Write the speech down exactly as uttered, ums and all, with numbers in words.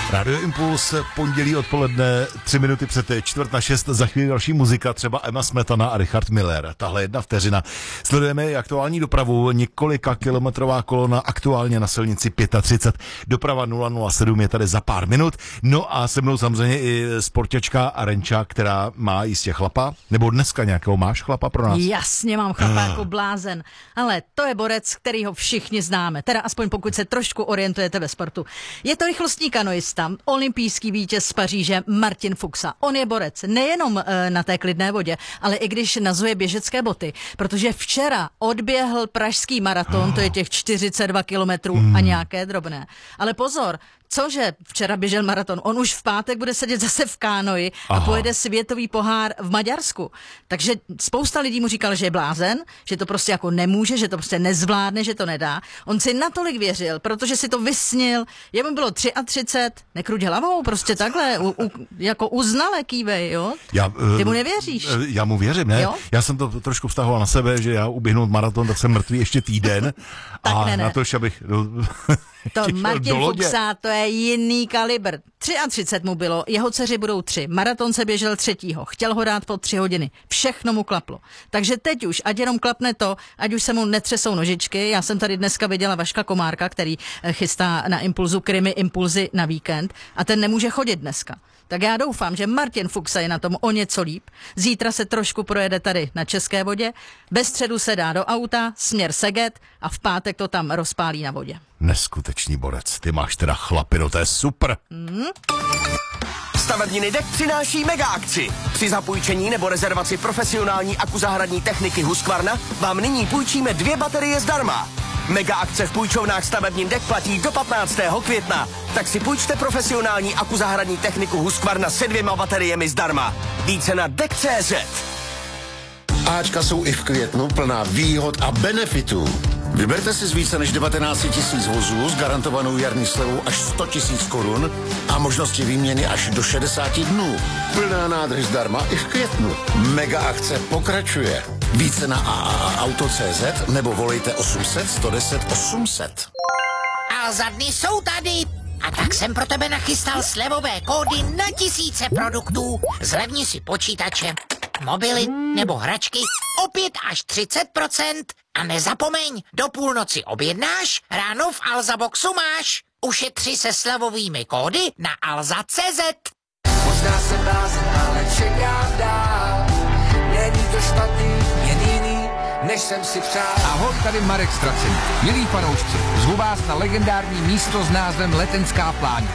Radio Impuls, pondělí odpoledne, tři minuty před čtvrt na šest, za chvíli další muzika, třeba Emma Smetana a Richard Miller. Tahle jedna vteřina. Sledujeme aktuální dopravu, několika kilometrová kolona aktuálně na silnici třicet pět. Doprava nula nula sedm je tady za pár minut. No a se mnou samozřejmě i sportěčka Arenča, která má jistě chlapa. Nebo dneska nějakého máš chlapa pro nás? Jasně, mám chlapa jako blázen. Ale to je borec, kterýho všichni známe. Teda aspoň pokud se trošku orientujete ve sportu. Je to rychlostní kanoista, olympijský vítěz z Paříže Martin Fuxa. On je borec nejenom e, na té klidné vodě, ale i když nazuje běžecké boty, protože včera odběhl pražský maraton, to je těch čtyřicet dva kilometrů a nějaké drobné. Ale pozor, cože včera běžel maraton, on už v pátek bude sedět zase v kánoji a Aha. pojede světový pohár v Maďarsku. Takže spousta lidí mu říkal, že je blázen, že to prostě jako nemůže, že to prostě nezvládne, že to nedá. On si natolik věřil, protože si to vysnil, jemu bylo třicet tři, nekruť hlavou, prostě takhle, u, u, jako uznale kývej, jo? Já, Ty mu nevěříš? Já mu věřím, ne? Jo? Já jsem to trošku vztahoval na sebe, že já uběhnout maraton, tak jsem mrtvý ještě týden. tak a ne, ne. na to, že abych... To Martin Fuxa, to je jiný kalibr. třicet tři mu bylo, jeho dceři budou tři. Maraton se běžel třetího, chtěl ho dát po tři hodiny. Všechno mu klaplo. Takže teď už, ať jenom klapne to, ať už se mu netřesou nožičky. Já jsem tady dneska viděla Vaška Komárka, který chystá na Impulzu Krimi Impulzy na víkend a ten nemůže chodit dneska. Tak já doufám, že Martin Fuxa je na tom o něco líp. Zítra se trošku projede tady na České vodě, ve středu se dá do auta, směr Seget a v pátek to tam rozpálí na vodě. Neskutečný borec, ty máš teda chlapy, no to je super. Mm. Stavební dek přináší mega akci. Při zapůjčení nebo rezervaci profesionální akuzahradní techniky Husqvarna vám nyní půjčíme dvě baterie zdarma. Mega akce v půjčovnách Stavební dek platí do patnáctého května. Tak si půjčte profesionální akuzahradní techniku Husqvarna se dvěma bateriemi zdarma. Více na dek tečka cé zet. Ačka jsou i v květnu plná výhod a benefitů. Vyberte si z více než devatenáct tisíc vozů s garantovanou jarní slevou až sto tisíc korun a možnosti výměny až do šedesáti dnů. Plná nádrž zdarma i v květnu. Mega akce pokračuje. Více na a a a auto tečka cé zet nebo volejte osm set sto deset osm set. A za dny jsou tady. A tak jsem pro tebe nachystal slevové kódy na tisíce produktů. Zlevni si počítače, mobily nebo hračky o pět až třicet procent. A nezapomeň, do půlnoci objednáš, ráno v Alza Boxu máš. Ušetři se slevovými kódy na alza tečka cé zet. Možná jsem blázen, ale čekám dál. Není to špatný, jen jiný, než jsem si přál. Ahoj, tady Marek Stracený. Milí fanoušci, zvu vás na legendární místo s názvem Letenská pláň.